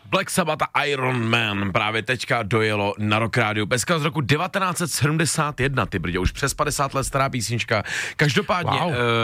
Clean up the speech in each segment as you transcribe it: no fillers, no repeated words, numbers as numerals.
Black Sabbath a Iron Man právě teďka dojelo na Rock Radio. Peska z roku 1971, ty brdě, už přes 50 let stará písnička. Každopádně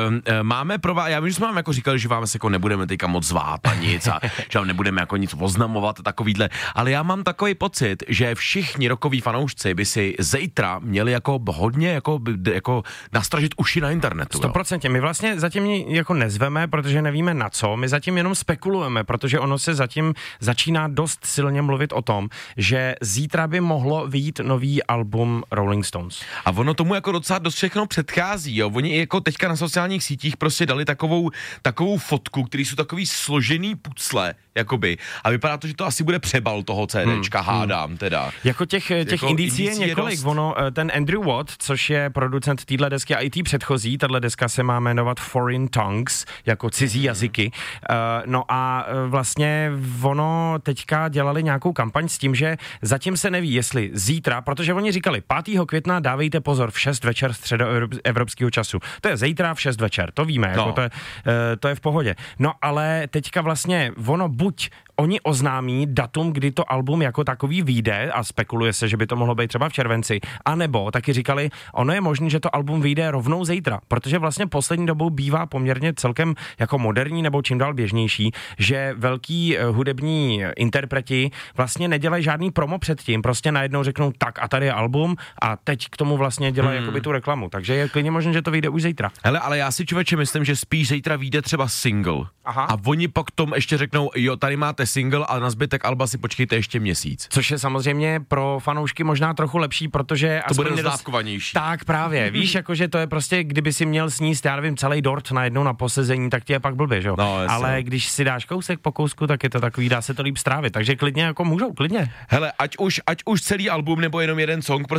máme pro vás, já vím, že jsme vám jako říkali, že vám jako nebudeme teďka moc zvát a nic a že vám nebudeme jako nic oznamovat a takovýhle, ale já mám takový pocit, že všichni rockoví fanoušci by si zítra měli jako hodně jako nastražit uši na internetu. 100%. My vlastně zatím jako nezveme, protože nevíme na co, my zatím jenom spekulujeme, protože ono se zatím začíná dost silně mluvit o tom, že zítra by mohlo vyjít nový album Rolling Stones. A ono tomu jako docela dost všechno předchází, jo. Oni jako teďka na sociálních sítích prostě dali takovou fotku, který jsou takový složený pucle, jakoby. A vypadá to, že to asi bude přebal toho CDčka, hádám teda. Jako těch indicí je několik. Ono, ten Andrew Watt, což je producent téhle desky a i té předchozí, tahle deska se má jmenovat Foreign Tongues, jako cizí jazyky. No a vlastně ono teďka dělali nějakou kampaň s tím, že zatím se neví, jestli zítra, protože oni říkali 5. května dávejte pozor v 6 večer středoevropského času. To je zítra v 6 večer, to víme, no. Jako to je v pohodě. No ale teďka vlastně ono buď oni oznámí datum, kdy to album jako takový vyjde a spekuluje se, že by to mohlo být třeba v červenci, anebo taky říkali, ono je možné, že to album vyjde rovnou zítra, protože vlastně poslední dobou bývá poměrně celkem jako moderní nebo čím dál běžnější, že velký hudební interpreti vlastně nedělají žádný promo předtím, prostě najednou řeknou tak a tady je album a teď k tomu vlastně dělají jakoby tu reklamu, takže je klidně možné, že to vyjde už zítra. Hele, ale já si člověče myslím, že spíš zítra vyjde třeba single. Aha. A oni pak tomu ještě řeknou, jo, tady máte single a na zbytek alba si počkejte ještě měsíc. Což je samozřejmě pro fanoušky možná trochu lepší, protože to bude rozdávkovanější. Tak právě, víš, jakože to je prostě, kdyby si měl sníst, já nevím, celý dort najednou na posezení, tak ti je pak blbě, že jo? No, ale když si dáš kousek po kousku, tak je to takový, dá se to líp strávit, takže klidně jako můžou, klidně. Hele, ať už celý album nebo jenom jeden song,